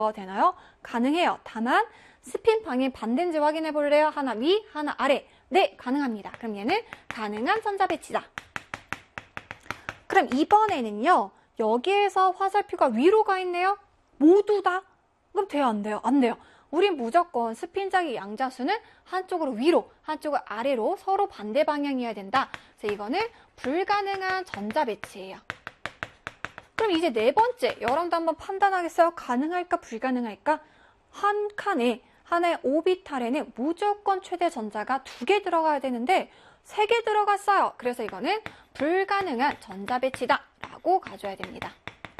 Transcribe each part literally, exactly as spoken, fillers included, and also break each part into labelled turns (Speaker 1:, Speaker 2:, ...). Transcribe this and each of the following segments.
Speaker 1: 되나요? 가능해요. 다만 스핀 방향이 반대인지 확인해 볼래요? 하나 위, 하나 아래. 네, 가능합니다. 그럼 얘는 가능한 전자배치다. 그럼 이번에는요. 여기에서 화살표가 위로 가 있네요. 모두 다? 그럼 돼요, 안 돼요? 안 돼요. 우린 무조건 스핀장의 양자수는 한쪽으로 위로, 한쪽을 아래로 서로 반대 방향이어야 된다. 그래서 이거는 불가능한 전자배치예요. 그럼 이제 네 번째, 여러분도 한번 판단하겠어요? 가능할까, 불가능할까? 한 칸에, 하나의 오비탈에는 무조건 최대 전자가 두 개 들어가야 되는데 세 개 들어갔어요. 그래서 이거는 불가능한 전자배치다 라고 가져야 됩니다.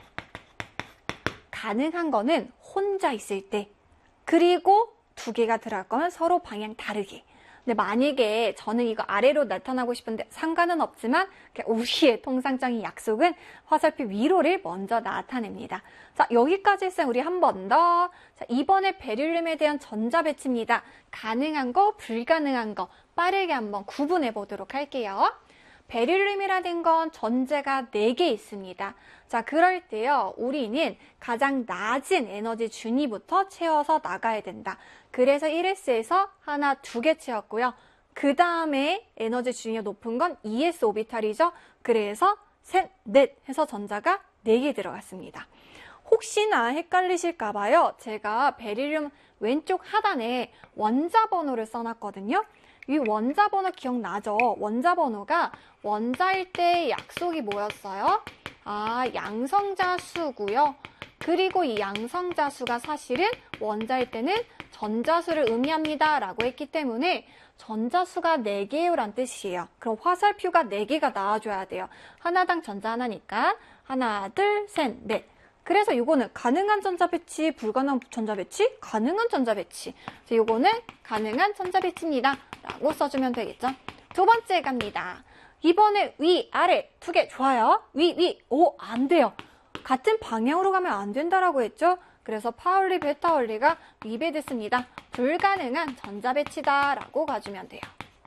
Speaker 1: 가능한 거는 혼자 있을 때, 그리고 두 개가 들어갈 거면 서로 방향 다르게. 근데 만약에 저는 이거 아래로 나타나고 싶은데 상관은 없지만 우리의 통상적인 약속은 화살표 위로를 먼저 나타냅니다. 자, 여기까지 했어요. 우리 한 번 더. 자, 이번에 베릴륨에 대한 전자배치입니다. 가능한 거, 불가능한 거 빠르게 한번 구분해 보도록 할게요. 베릴륨이라는 건 전제가 네 개 있습니다. 자, 그럴 때요, 우리는 가장 낮은 에너지 준위부터 채워서 나가야 된다. 그래서 일 에스에서 하나, 두 개 채웠고요. 그 다음에 에너지 준위가 높은 건 이 에스 오비탈이죠. 그래서 셋, 넷 해서 전자가 네 개 들어갔습니다. 혹시나 헷갈리실까봐요. 제가 베릴륨 왼쪽 하단에 원자 번호를 써놨거든요. 이 원자 번호 기억나죠? 원자 번호가 원자일 때 약속이 뭐였어요? 아, 양성자수고요. 그리고 이 양성자수가 사실은 원자일 때는 전자수를 의미합니다 라고 했기 때문에 전자수가 네 개요란 뜻이에요. 그럼 화살표가 네 개가 나와줘야 돼요. 하나당 전자 하나니까 하나, 둘, 셋, 넷. 그래서 이거는 가능한 전자배치, 불가능한 전자배치, 가능한 전자배치. 이거는 가능한 전자배치입니다 라고 써주면 되겠죠. 두 번째 갑니다. 이번에 위, 아래 두 개 좋아요. 위, 위, 오, 안 돼요. 같은 방향으로 가면 안 된다라고 했죠. 그래서 파울리, 베타울리가 위배됐습니다. 불가능한 전자배치다 라고 가주면 돼요.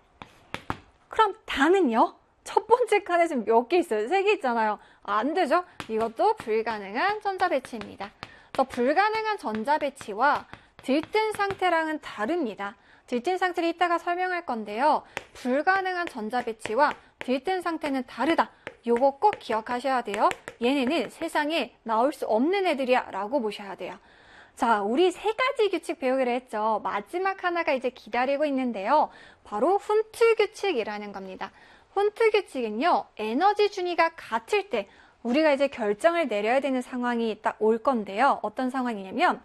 Speaker 1: 그럼 다는요? 첫 번째 칸에 지금 몇 개 있어요? 세 개 있잖아요. 안 되죠? 이것도 불가능한 전자배치입니다. 또 불가능한 전자배치와 들뜬 상태랑은 다릅니다. 들뜬 상태를 이따가 설명할 건데요. 불가능한 전자배치와 들뜬 상태는 다르다. 요거 꼭 기억하셔야 돼요. 얘네는 세상에 나올 수 없는 애들이야 라고 보셔야 돼요. 자, 우리 세 가지 규칙 배우기로 했죠. 마지막 하나가 이제 기다리고 있는데요. 바로 훈트 규칙이라는 겁니다. 훈트 규칙은요, 에너지 준위가 같을 때 우리가 이제 결정을 내려야 되는 상황이 딱 올 건데요. 어떤 상황이냐면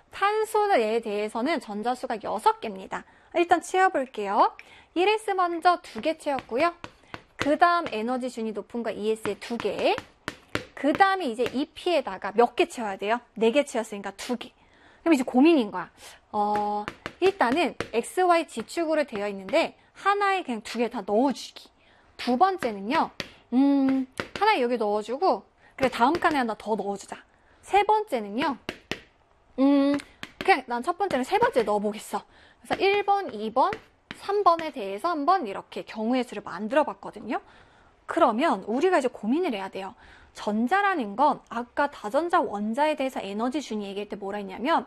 Speaker 1: 탄소에 대해서는 전자수가 여섯 개입니다. 일단 채워볼게요. 일 에스 먼저 두 개 채웠고요. 그 다음 에너지 준위 높은 거 이 에스에 두 개. 그 다음에 이제 이 피에다가 몇 개 채워야 돼요? 네 개 채웠으니까 두 개. 그럼 이제 고민인 거야. 어, 일단은 엑스 와이 지축으로 되어 있는데 하나에 그냥 두 개 다 넣어주기. 두 번째는요. 음, 하나에 여기 넣어주고 그래 다음 칸에 하나 더 넣어주자. 세 번째는요. 음, 그냥 난 첫 번째는 세 번째 넣어보겠어. 그래서 일 번, 이 번, 삼 번에 대해서 한번 이렇게 경우의 수를 만들어 봤거든요. 그러면 우리가 이제 고민을 해야 돼요. 전자라는 건 아까 다전자 원자에 대해서 에너지 준위 얘기할 때 뭐라 했냐면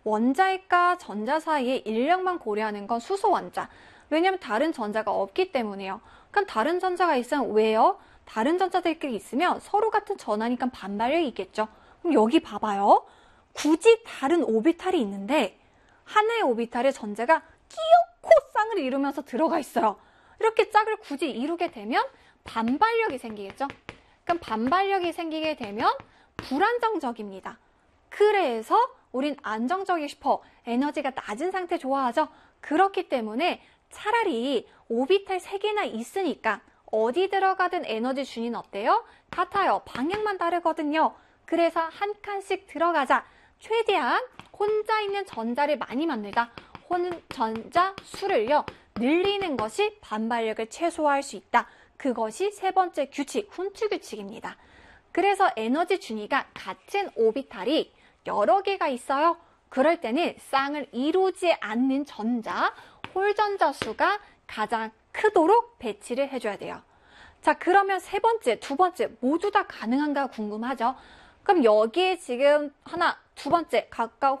Speaker 1: 원자핵과 전자 사이의 인력만 고려하는 건 수소 원자. 왜냐면 다른 전자가 없기 때문에요. 그럼 다른 전자가 있으면 왜요? 다른 전자들끼리 있으면 서로 같은 전하니까 반발력이 있겠죠. 그럼 여기 봐봐요. 굳이 다른 오비탈이 있는데 하나의 오비탈에 전자가 끼어코 쌍을 이루면서 들어가 있어요. 이렇게 짝을 굳이 이루게 되면 반발력이 생기겠죠. 그럼 반발력이 생기게 되면 불안정적입니다. 그래서 우린 안정적이고 싶어. 에너지가 낮은 상태 좋아하죠. 그렇기 때문에 차라리 오비탈 세 개나 있으니까 어디 들어가든 에너지 준위는 어때요? 같아요. 방향만 다르거든요. 그래서 한 칸씩 들어가자. 최대한 혼자 있는 전자를 많이 만들다. 혼 전자 수를요 늘리는 것이 반발력을 최소화할 수 있다. 그것이 세 번째 규칙, 훈트 규칙입니다. 그래서 에너지 준위가 같은 오비탈이 여러 개가 있어요. 그럴 때는 쌍을 이루지 않는 전자, 홀전자 수가 가장 크도록 배치를 해줘야 돼요. 자, 그러면 세 번째, 두 번째 모두 다 가능한가 궁금하죠? 그럼 여기에 지금 하나, 두 번째 각각